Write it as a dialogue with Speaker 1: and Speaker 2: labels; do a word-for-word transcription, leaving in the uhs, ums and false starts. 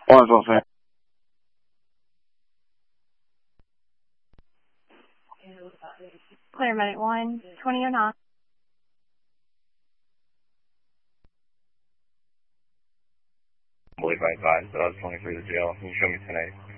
Speaker 1: Orange one, fan.
Speaker 2: Clear medic one, twenty oh nine.
Speaker 3: Believe I advised, but I was twenty-three to jail. Can you show me ten eight?